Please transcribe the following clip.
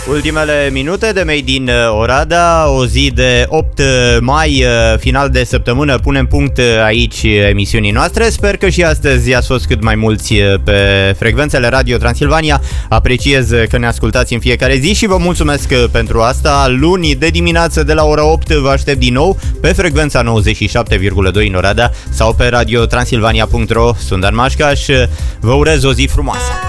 Ultimele minute de Made in Oradea, o zi de 8 mai, final de săptămână, punem punct aici emisiunii noastre. Sper că și astăzi ați fost cât mai mulți pe frecvențele Radio Transilvania. Apreciez că ne ascultați în fiecare zi și vă mulțumesc pentru asta. Luni de dimineață de la ora 8 vă aștept din nou pe frecvența 97,2 în Oradea sau pe radiotransilvania.ro. Sunt Dan Mașcaș, vă urez o zi frumoasă.